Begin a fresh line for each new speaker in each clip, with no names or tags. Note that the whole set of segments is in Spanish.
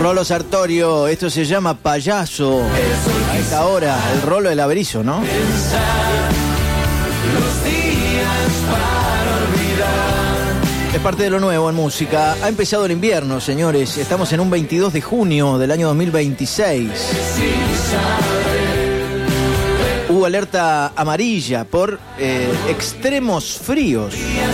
Rolo Sartorio, esto se llama Payaso. A esta hora, el Rolo del Averizo, ¿no?
Los días para olvidar.
Es parte de lo nuevo en música. Ha empezado el invierno, señores. Estamos en un 22 de junio del año 2026. Hubo alerta amarilla por extremos fríos.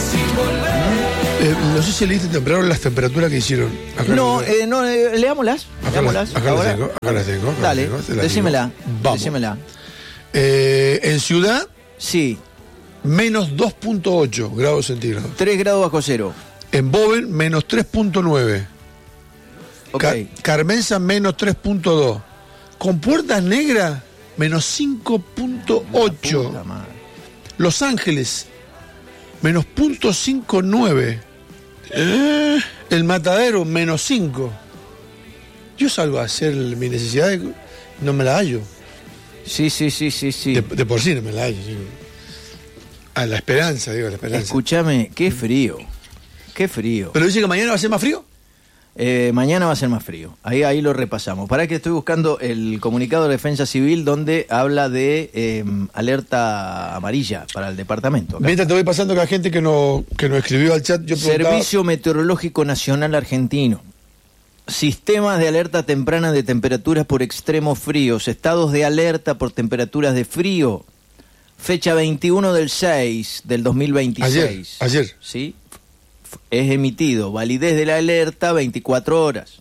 No sé si leíste temprano las temperaturas que hicieron.
Leámoslas.
Acá las tengo.
Dale, decímela.
Vamos.
Decímela.
En Ciudad,
Sí,
menos 2.8 grados centígrados.
3 grados bajo cero.
En Boven, menos 3.9.
Ok.
Carmenza, menos 3.2. Con Puertas Negras, menos 5.8.
Puta madre.
Los Ángeles, menos 0.59. El Matadero, menos 5. Yo salgo a hacer mi necesidad y no me la hallo.
Sí.
De por sí no me la hallo. Digo. A la esperanza, la esperanza.
Escúchame, qué frío. Qué frío.
¿Pero dice que mañana va a ser más frío?
Mañana va a ser más frío. Ahí lo repasamos. Para que estoy buscando el comunicado de Defensa Civil donde habla de alerta amarilla para el departamento. Acá.
Mientras te voy pasando que la gente que nos escribió al chat, yo preguntaba...
Servicio Meteorológico Nacional Argentino. Sistemas de alerta temprana de temperaturas por extremos fríos. Estados de alerta por temperaturas de frío. Fecha 21 del 6 del 2026.
Ayer.
¿Sí? Es emitido. Validez de la alerta 24 horas.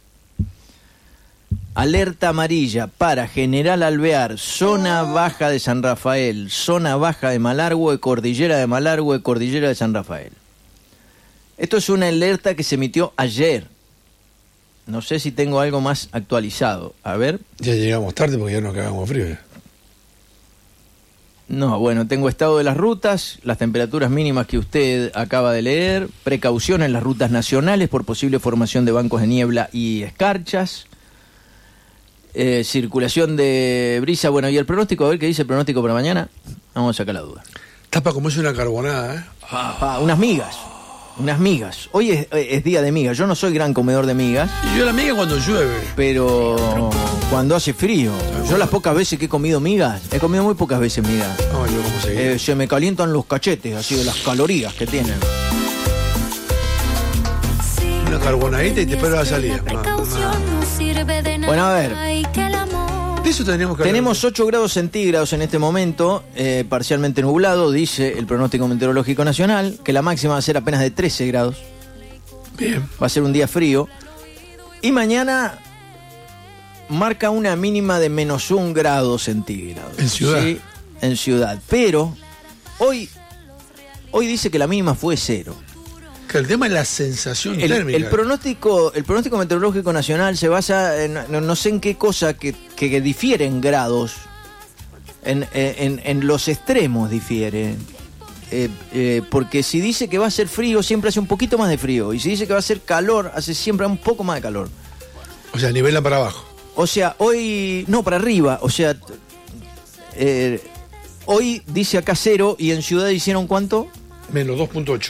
Alerta amarilla para General Alvear, zona baja de San Rafael, zona baja de Malargüe, Cordillera de Malargüe, Cordillera de San Rafael. Esto es una alerta que se emitió ayer. No sé si tengo algo más actualizado. A ver.
Ya llegamos tarde porque ya nos cagamos frío.
No, bueno, tengo estado de las rutas, las temperaturas mínimas que usted acaba de leer, precaución en las rutas nacionales por posible formación de bancos de niebla y escarchas, circulación de brisa, bueno, y el pronóstico, a ver qué dice el pronóstico para mañana, vamos a sacar la duda.
Tapa como es una carbonada,
Unas migas, hoy es día de migas, yo no soy gran comedor de migas.
Y yo la miga cuando llueve.
Pero cuando hace frío, yo las pocas veces que he comido migas, he comido muy pocas veces migas.
No, yo como seguir.
Se me calientan los cachetes, así de las calorías que tienen.
Una carbonadita y te espero la salida.
Bueno, a ver.
De eso tendríamos que hablar.
Tenemos 8 grados centígrados en este momento, parcialmente nublado, dice el pronóstico meteorológico nacional, que la máxima va a ser apenas de 13 grados.
Bien.
Va a ser un día frío. Y mañana marca una mínima de menos 1 grado centígrado.
En Ciudad.
Sí, en Ciudad. Pero hoy dice que la mínima fue 0.
Que el tema es la sensación térmica.
El pronóstico meteorológico nacional se basa en no sé en qué cosa que difieren grados. En los extremos difiere. Porque si dice que va a ser frío, siempre hace un poquito más de frío. Y si dice que va a ser calor, hace siempre un poco más de calor.
O sea, nivela para abajo.
O sea, hoy... No, para arriba. O sea, hoy dice acá 0 y en Ciudad hicieron ¿cuánto?
Menos 2.8.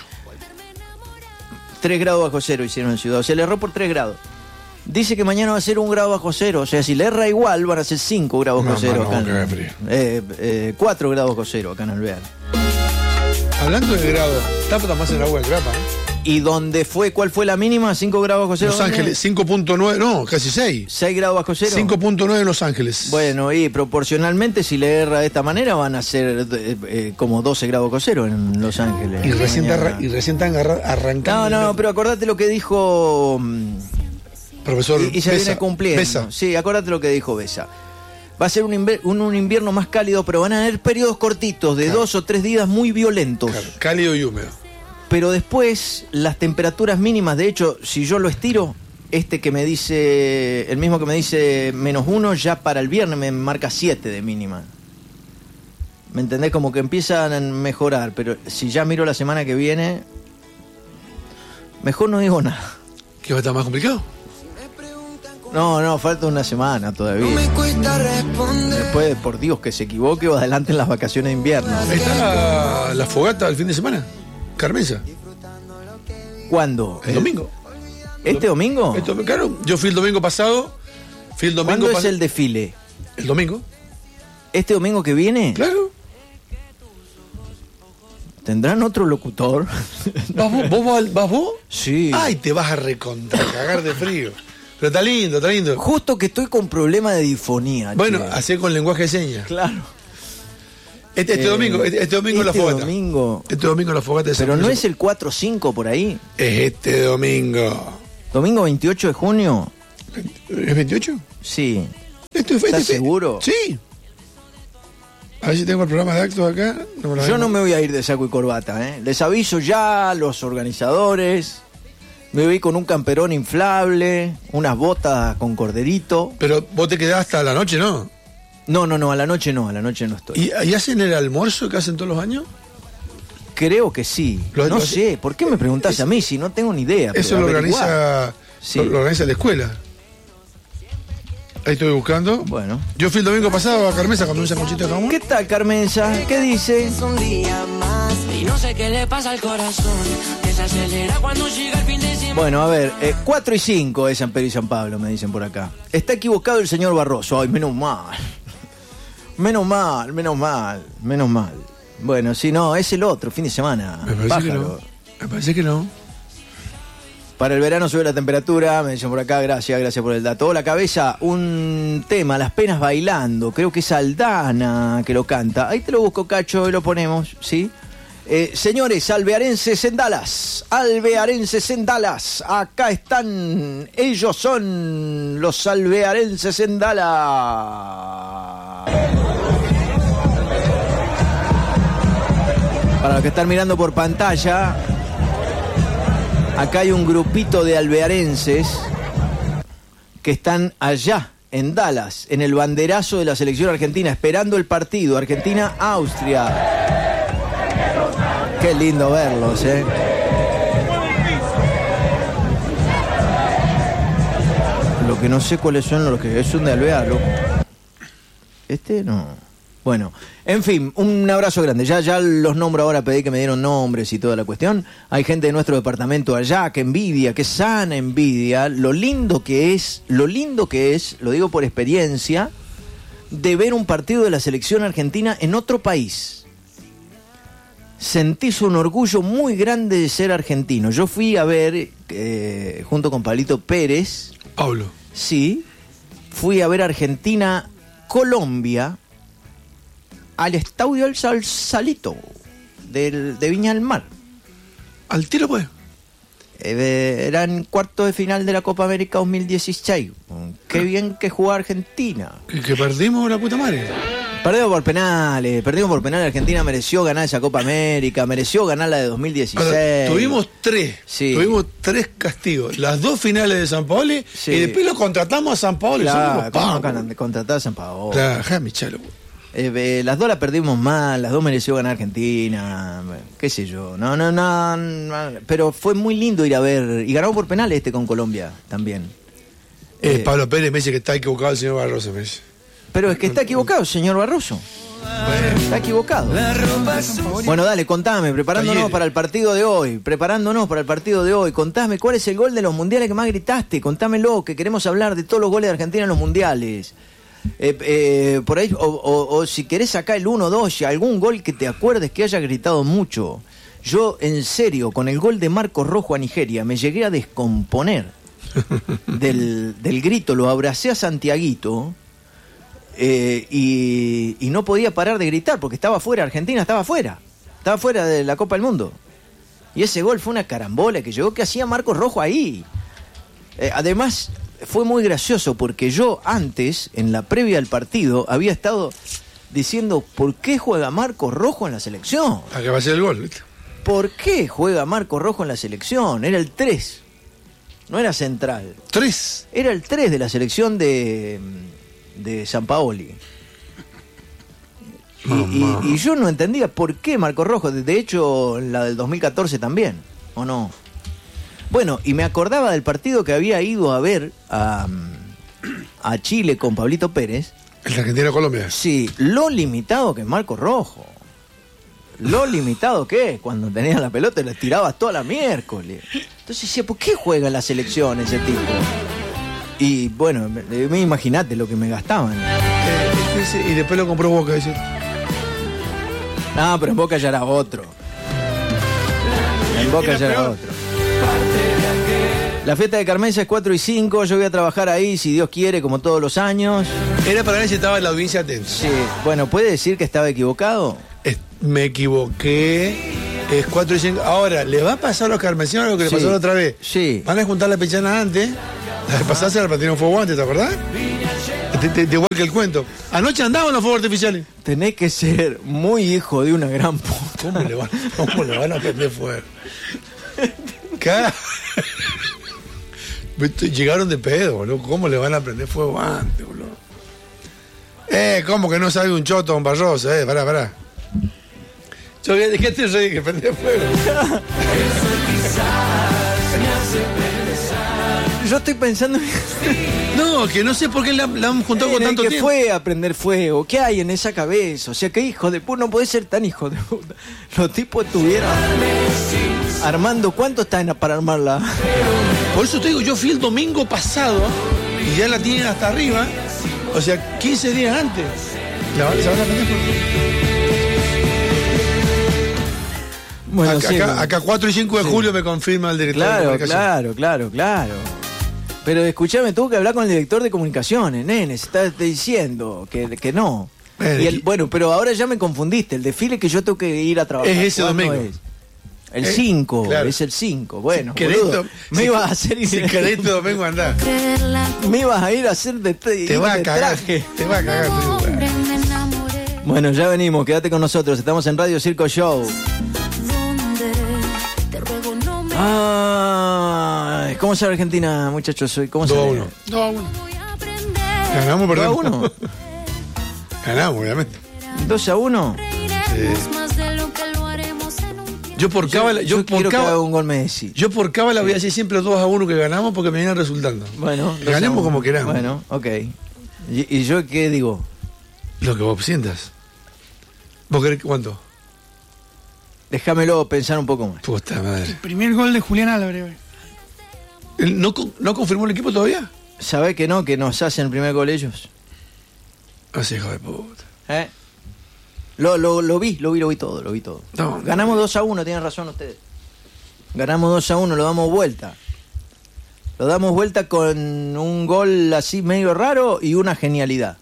3 grados bajo 0 hicieron en Ciudad. O sea, le erró por 3 grados. Dice que mañana va a ser 1 grado bajo 0. O sea, si le erra igual, van a ser 5 grados bajo 0 acá. 4 grados bajo 0 acá en Alvear.
Hablando de grado, tapa más en agua de grapa,
¿Y dónde fue? ¿Cuál fue la mínima? 5 grados bajo 0.
Los Ángeles, 5.9, no, casi 6.
6 grados bajo 0.
5.9 en Los Ángeles.
Bueno, y proporcionalmente, si le erra de esta manera, van a ser como 12 grados bajo 0 en Los Ángeles.
Y recién están arrancando.
No, pero acordate lo que dijo...
Profesor
y se
Besa,
viene cumpliendo.
Besa.
Sí, acordate lo que dijo Besa. Va a ser un invierno más cálido, pero van a haber periodos cortitos de 2 o 3 días muy violentos.
Claro, cálido y húmedo.
Pero después, las temperaturas mínimas, de hecho, si yo lo estiro, que me dice, el mismo que me dice -1, ya para el viernes me marca 7 de mínima. ¿Me entendés? Como que empiezan a mejorar, pero si ya miro la semana que viene, mejor no digo nada.
¿Qué va a estar más complicado?
No, falta una semana todavía. No me cuesta responder. Después, por Dios, que se equivoque o adelanten las vacaciones de invierno.
¿Está la fogata del fin de semana? Carmenza.
¿Cuándo?
El domingo.
¿Este domingo?
Claro, yo fui el domingo pasado.
¿Cuándo es el desfile?
El domingo.
¿Este domingo que viene?
Claro.
¿Tendrán otro locutor?
¿Vas vos?
Sí.
Ay, te vas a cagar de frío. Pero está lindo, está lindo.
Justo que estoy con problema de difonía.
Bueno,
che.
hacé con lenguaje de señas.
Claro.
Este domingo la fogata.
Domingo.
Este domingo la fogata de San
Pero no
Lorenzo.
es el 4-5 por ahí.
Es este domingo.
¿Domingo 28 de junio?
¿Es 28?
Sí.
¿Estás
seguro?
Sí. A ver si tengo el programa de actos acá.
Yo no me voy a ir de saco y corbata, ¿eh? Les aviso ya a los organizadores. Me voy con un camperón inflable, unas botas con corderito.
Pero vos te quedás hasta la noche, ¿no?
No, a la noche no estoy.
¿Y hacen el almuerzo que hacen todos los años?
Creo que sí. No sé, ¿por qué me preguntás a mí si no tengo ni idea?
Eso lo organiza,
sí.
lo organiza la escuela. Ahí estoy buscando.
Bueno.
Yo fui el domingo pasado a Carmenza con un sanguchito de jamón.
¿Qué tal, Carmenza? ¿Qué dice?
Es un día más y no sé qué le pasa al corazón, que se acelera cuando llega el fin de semana.
Bueno, a ver, 4 y 5 es San Pedro y San Pablo, me dicen por acá. Está equivocado el señor Barroso. Ay, menos mal. Menos mal. Bueno, si no, es el otro, fin de semana.
Me parece que no.
Para el verano sube la temperatura, me dicen por acá, gracias por el dato. Hola, cabeza, un tema, Las Penas Bailando, creo que es Aldana que lo canta. Ahí te lo busco, Cacho, y lo ponemos, ¿sí? Señores, alvearenses en Dallas, acá están, ellos son los alvearenses en Dallas. Para los que están mirando por pantalla, acá hay un grupito de alvearenses que están allá, en Dallas, en el banderazo de la selección argentina, esperando el partido Argentina-Austria. Qué lindo verlos, ¿eh? Lo que no sé cuáles son los que... Es un de Alvear, loco. Este no... Bueno, en fin, un abrazo grande. Ya los nombro ahora, pedí que me dieron nombres y toda la cuestión. Hay gente de nuestro departamento allá, que envidia, que sana envidia, lo lindo que es, lo digo por experiencia, de ver un partido de la selección argentina en otro país. Sentís un orgullo muy grande de ser argentino. Yo fui a ver, junto con Pablito Pérez.
Pablo.
Sí, fui a ver Argentina-Colombia al Estadio El Salsalito de Viña del Mar.
¿Al tiro, pues?
Era en cuarto de final de la Copa América 2016. Qué bien que jugó Argentina.
Que perdimos la puta madre.
Perdimos por penales. Argentina mereció ganar esa Copa América, mereció ganar la de 2016.
Ahora, tuvimos tres.
Sí.
Tuvimos 3 castigos. Las 2 finales de San Paoli, sí. Y después lo contratamos a San Paoli.
Claro, ¿cómo contratar a San Paoli?
Claro, déjame, chalo.
Las 2 las perdimos mal, las 2 mereció ganar Argentina, qué sé yo, no, pero fue muy lindo ir a ver, y ganamos por penales con Colombia también.
Pablo Pérez me dice que está equivocado el señor Barroso, me dice.
Pero es que está equivocado, señor Barroso. Está equivocado. Bueno, dale, contame, preparándonos para el partido de hoy, contame cuál es el gol de los mundiales que más gritaste, contámelo, que queremos hablar de todos los goles de Argentina en los mundiales. Por ahí, o si querés sacar el 1-2, algún gol que te acuerdes que haya gritado mucho. Yo, en serio, con el gol de Marcos Rojo a Nigeria, me llegué a descomponer del grito. Lo abracé a Santiaguito y no podía parar de gritar porque estaba fuera, Argentina estaba fuera de la Copa del Mundo. Y ese gol fue una carambola que llegó, que hacía Marcos Rojo ahí. Además, fue muy gracioso porque yo antes, en la previa al partido, había estado diciendo ¿por qué juega Marcos Rojo en la selección?
¿A qué va a ser el gol? ¿Viste?
¿Por qué juega Marcos Rojo en la selección? Era el 3, no era central.
3.
Era el 3 de la selección de San Paoli. Y yo no entendía por qué Marcos Rojo. De hecho, la del 2014 también, ¿o no? Bueno, y me acordaba del partido que había ido a ver a Chile con Pablito Pérez.
¿El de Argentina-Colombia?
Sí, lo limitado que es Marcos Rojo. Lo limitado que es, cuando tenía la pelota le tirabas toda la miércoles. Entonces decía, ¿por qué juega en la selección ese tipo? Y bueno, imagínate lo que me gastaban.
Y después lo compró Boca, dice.
No, pero en Boca ya era otro. En Boca ya era otro. La fiesta de Carmenza es 4 y 5. Yo voy a trabajar ahí, si Dios quiere, como todos los años.
Era para ver si estaba en la audiencia atenta.
Sí, bueno, ¿puede decir que estaba equivocado?
Me equivoqué. Es 4 y 5. Ahora, ¿le va a pasar a los carmesinos lo que le pasó la otra vez?
Sí.
Van a juntar la pechana antes. La de pasarse la partida en fuego antes, ¿te acordás? Igual que el cuento. Anoche andaban los fuegos artificiales.
Tenés que ser muy hijo de una gran puta.
¿Cómo le van a prender fuego? Llegaron de pedo, boludo. ¿Cómo le van a prender fuego antes, boludo? ¿Cómo que no sabe un choto, don Barroso? Pará. Yo voy a dejar este rey que prende fuego.
Yo estoy pensando...
No, que no sé por qué la han juntado con tanto tiempo.
¿Qué fue a prender fuego? ¿Qué hay en esa cabeza? O sea, qué hijo de puta, no puede ser tan hijo de puta. Los tipos estuvieron armando, ¿cuánto está para armarla?
Por eso te digo, yo fui el domingo pasado y ya la tienen hasta arriba, o sea, 15 días antes. ¿Se van a prender fuego? Bueno, acá 4 y 5 de julio me confirma el director de comunicación.
Claro. Pero escúchame, tuvo que hablar con el director de comunicaciones, nene, se está diciendo que no. Bueno, pero ahora ya me confundiste, el desfile que yo tengo que ir a trabajar.
Es ese domingo.
Es? El 5, claro. Es el 5, bueno. Me ibas a hacer...
Si querés este domingo andar.
Me ibas a ir a hacer
Te va a cagar. Te va a cagar.
Bueno, ya venimos, quédate con nosotros, estamos en Radio Circo Show. ¿Cómo sale Argentina, muchachos? ¿Cómo sale?
2-1. Ganamos, perdón.
2-1.
Ganamos, obviamente.
2-1.
Yo por cábala,
yo quiero que haga un gol Messi.
Yo por cábala voy a decir siempre 2-1 que ganamos porque me vienen resultando.
Bueno,
ganemos como queramos.
Bueno, ok. ¿Y yo qué digo?
Lo que vos sientas. ¿Vos querés cuánto?
Déjamelo pensar un poco más.
Puta madre.
El primer gol de Julián Álvarez.
¿No confirmó el equipo todavía?
¿Sabés que no? Que nos hacen el primer gol ellos.
Así, hijo de puta.
Lo vi todo.
No,
ganamos 2-1, tienen razón ustedes. Ganamos 2-1, lo damos vuelta. Lo damos vuelta con un gol así medio raro y una genialidad.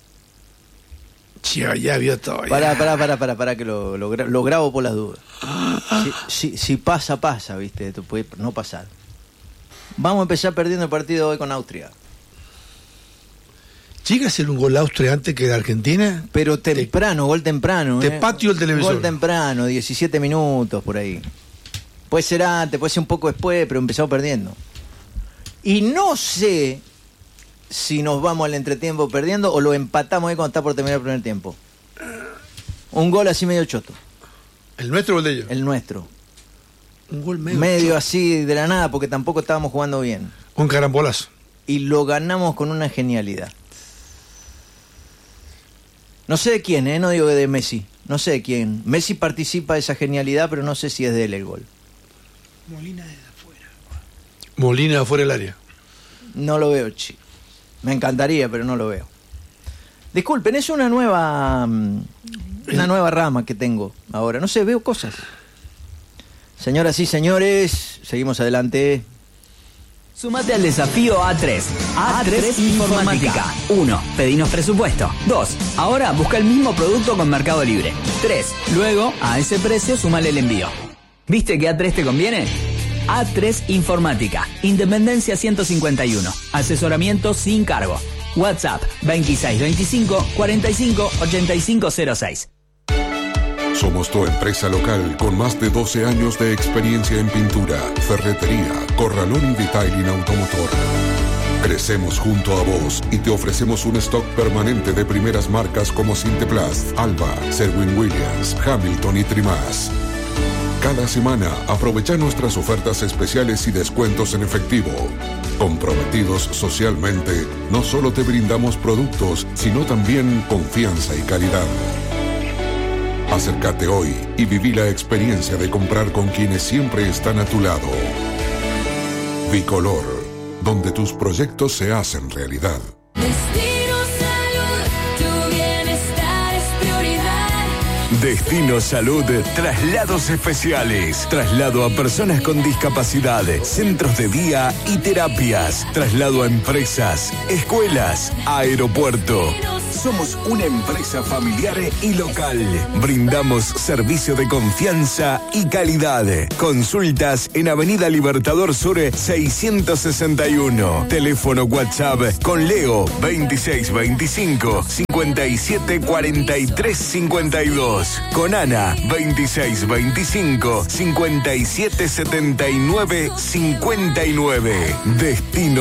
Ya vio todo.
Para que lo grabo por las dudas. Si pasa, ¿viste? Esto puede no pasar. Vamos a empezar perdiendo el partido hoy con Austria.
¿Llega a ser un gol Austria antes que de Argentina?
Pero temprano, gol temprano.
Te patio el televisor.
Gol temprano, 17 minutos por ahí. Puede ser antes, puede ser un poco después, pero empezamos perdiendo. Y no sé si nos vamos al entretiempo perdiendo o lo empatamos ahí cuando está por terminar el primer tiempo. Un gol así medio choto.
¿El nuestro o el de ellos?
El nuestro.
Un gol
medio así de la nada porque tampoco estábamos jugando bien.
Un carambolazo.
Y lo ganamos con una genialidad. No sé de quién, no digo de Messi. No sé de quién. Messi participa de esa genialidad, pero no sé si es de él el gol.
Molina desde afuera.
Molina de afuera del área.
No lo veo, chico. Me encantaría, pero no lo veo. Disculpen, es una nueva rama que tengo ahora. No sé, veo cosas. Señoras y señores, seguimos adelante.
Sumate al desafío A3. A3 Informática. 1. Pedinos presupuesto. 2. Ahora busca el mismo producto con Mercado Libre. 3. Luego, a ese precio, sumale el envío. ¿Viste que A3 te conviene? A3 Informática. Independencia 151. Asesoramiento sin cargo. WhatsApp 2625 45 8506.
Somos tu empresa local con más de 12 años de experiencia en pintura, ferretería, corralón y detailing automotor. Crecemos junto a vos y te ofrecemos un stock permanente de primeras marcas como Sinteplast, Alba, Sherwin-Williams, Hamilton y Trimás. Cada semana aprovecha nuestras ofertas especiales y descuentos en efectivo. Comprometidos socialmente, no solo te brindamos productos, sino también confianza y calidad. Acércate hoy y viví la experiencia de comprar con quienes siempre están a tu lado. Bicolor, donde tus proyectos se hacen realidad.
Destino Salud, tu bienestar es prioridad.
Destino Salud, traslados especiales, traslado a personas con discapacidad, centros de día y terapias, traslado a empresas, escuelas, aeropuerto. Somos una empresa familiar y local. Brindamos servicio de confianza y calidad. Consultas en Avenida Libertador Sur 661. Teléfono WhatsApp con Leo 2625 574352. Con Ana 2625 577959. Destino